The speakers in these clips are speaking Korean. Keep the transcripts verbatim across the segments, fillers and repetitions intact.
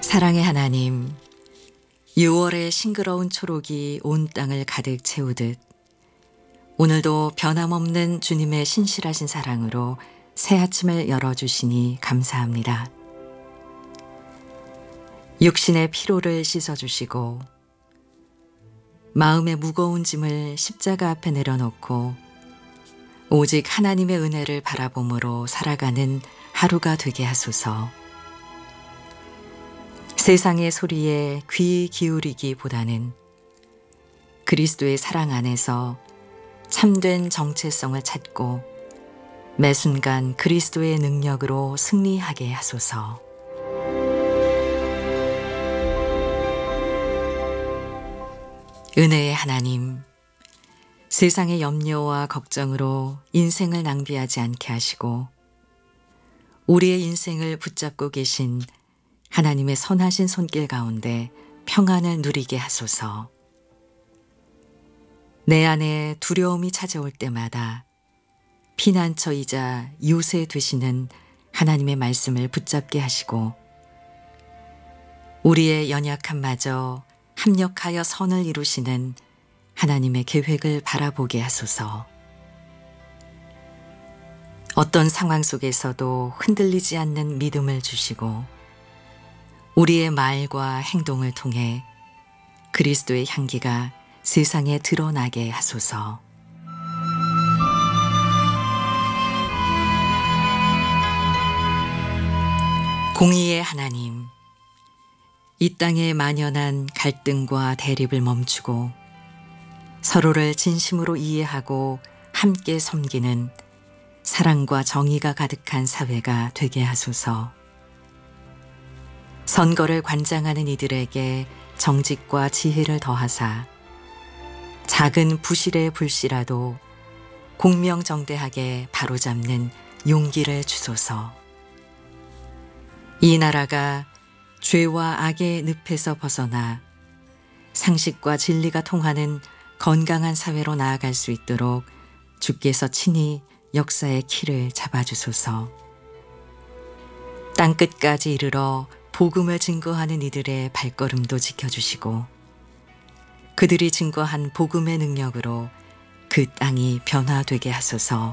사랑의 하나님, 유월의 싱그러운 초록이 온 땅을 가득 채우듯 오늘도 변함없는 주님의 신실하신 사랑으로 새 아침을 열어주시니 감사합니다. 육신의 피로를 씻어주시고 마음의 무거운 짐을 십자가 앞에 내려놓고 오직 하나님의 은혜를 바라봄으로 살아가는 하루가 되게 하소서. 세상의 소리에 귀 기울이기보다는 그리스도의 사랑 안에서 참된 정체성을 찾고 매 순간 그리스도의 능력으로 승리하게 하소서. 은혜의 하나님, 세상의 염려와 걱정으로 인생을 낭비하지 않게 하시고 우리의 인생을 붙잡고 계신 하나님의 선하신 손길 가운데 평안을 누리게 하소서. 내 안에 두려움이 찾아올 때마다 피난처이자 요새 되시는 하나님의 말씀을 붙잡게 하시고 우리의 연약함마저 합력하여 선을 이루시는 하나님의 계획을 바라보게 하소서. 어떤 상황 속에서도 흔들리지 않는 믿음을 주시고 우리의 말과 행동을 통해 그리스도의 향기가 세상에 드러나게 하소서. 공의의 하나님, 이 땅에 만연한 갈등과 대립을 멈추고 서로를 진심으로 이해하고 함께 섬기는 사랑과 정의가 가득한 사회가 되게 하소서. 선거를 관장하는 이들에게 정직과 지혜를 더하사 작은 부실의 불씨라도 공명정대하게 바로잡는 용기를 주소서. 이 나라가 죄와 악의 늪에서 벗어나 상식과 진리가 통하는 건강한 사회로 나아갈 수 있도록 주께서 친히 역사의 키를 잡아주소서. 땅끝까지 이르러 복음을 증거하는 이들의 발걸음도 지켜주시고 그들이 증거한 복음의 능력으로 그 땅이 변화되게 하소서.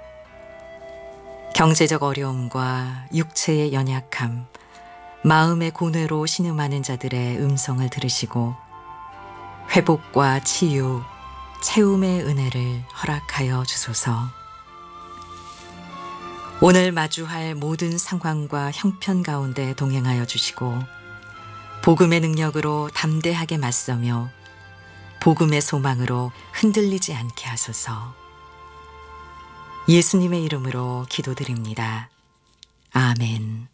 경제적 어려움과 육체의 연약함, 마음의 고뇌로 신음하는 자들의 음성을 들으시고 회복과 치유, 채움의 은혜를 허락하여 주소서. 오늘 마주할 모든 상황과 형편 가운데 동행하여 주시고 복음의 능력으로 담대하게 맞서며 복음의 소망으로 흔들리지 않게 하소서. 예수님의 이름으로 기도드립니다. 아멘.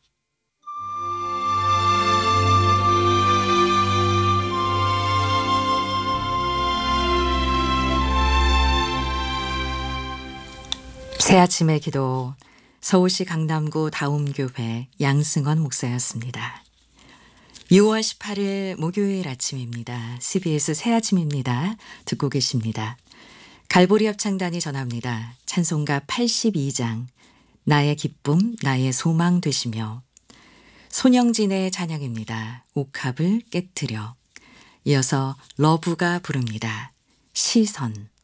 새 아침의 기도, 서울시 강남구 다움교회 양승원 목사였습니다. 유월 십팔일 목요일 아침입니다. 씨비에스 새 아침입니다. 듣고 계십니다. 갈보리 합창단이 전합니다. 찬송가 팔십이장 나의 기쁨 나의 소망 되시며 손영진의 찬양입니다. 옥합을 깨트려. 이어서 러브가 부릅니다. 시선.